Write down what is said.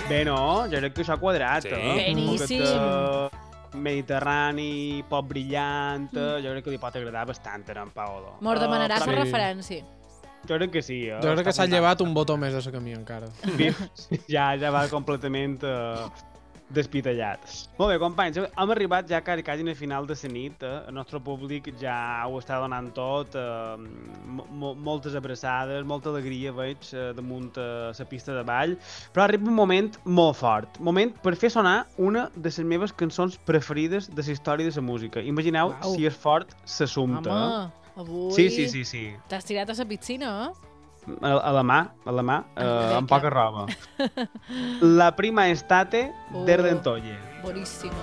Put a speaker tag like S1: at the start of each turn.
S1: Bé, no? Jo crec que això ha quadrat,
S2: Sí.
S3: Beníssim.
S1: Aquest, mediterrani, pop brillant, jo crec que li pot agradar bastant a en Paolo.
S3: Mos demanaràs
S1: però
S3: la
S4: sí.
S3: referència.
S1: Jo crec que sí.
S4: Jo crec que s'ha llevat un botó més a la camí encara.
S1: Ja va completament despitallat. Molt bé, companys, hem arribat ja quasi al final de la nit. El nostre públic ja ho està donant tot. Moltes abraçades, molta alegria veig damunt la pista de ball. Però arriba un moment molt fort. Moment per fer sonar una de les meves cançons preferides de la història de la música. Imagineu
S3: Uau.
S1: si és fort l'assumpte.
S3: Home, avui
S1: Sí.
S3: t'has tirat a la piscina, eh?
S1: A la mà,
S3: Ah,
S1: amb poca roba. La prima estate d'Erdentoye.
S3: Boníssim.